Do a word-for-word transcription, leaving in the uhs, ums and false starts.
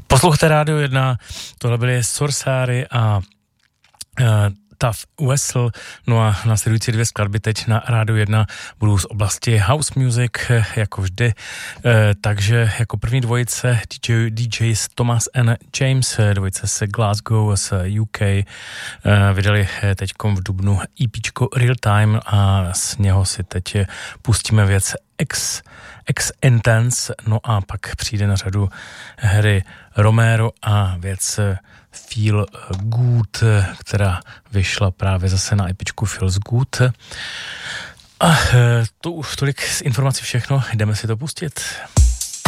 Poslouchejte Rádio jedna, tohle byly Sorsary a uh, Tough Wessel, no a následující dvě skladby teď na Rádio jedna budou z oblasti house music, jako vždy, uh, takže jako první dvojice D J, D Js Thomas and James, dvojice z Glasgow, z U K, uh, vydali teďkom v dubnu EPčko Real Time a z něho si teď pustíme věc X X Intense, no a pak přijde na řadu hry Romero a věc Feel Good, která vyšla právě zase na epičku Feels Good. A to už tolik z informací všechno, jdeme si to pustit.